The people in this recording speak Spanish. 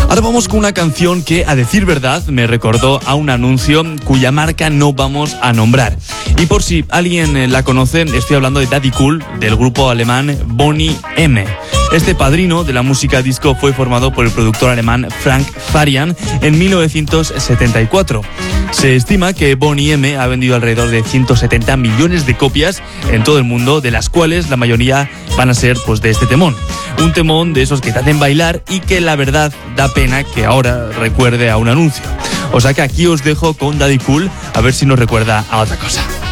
Ahora vamos con una canción que, a decir verdad, me recordó a un anuncio cuya marca no vamos a nombrar. Y por si alguien la conoce, estoy hablando de Daddy Cool, del grupo alemán Boney M. Este padrino de la música disco fue formado por el productor alemán Frank Farian en 1974. Se estima que Boney M ha vendido alrededor de 170 millones de copias en todo el mundo, de las cuales la mayoría van a ser pues de este temón. Un temón de esos que te hacen bailar y que la verdad da pena que ahora recuerde a un anuncio. O sea que aquí os dejo con Daddy Cool, a ver si nos recuerda a otra cosa.